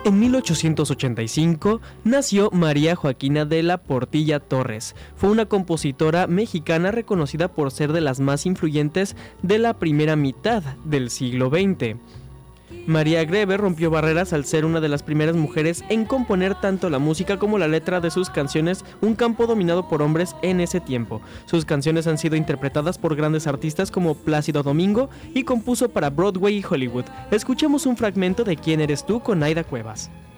En 1885 nació María Joaquina de la Portilla Torres. Fue una compositora mexicana reconocida por ser de las más influyentes de la primera mitad del siglo XX. María Grebe rompió barreras al ser una de las primeras mujeres en componer tanto la música como la letra de sus canciones, un campo dominado por hombres en ese tiempo. Sus canciones han sido interpretadas por grandes artistas como Plácido Domingo y compuso para Broadway y Hollywood. Escuchemos un fragmento de ¿Quién eres tú? Con Aida Cuevas.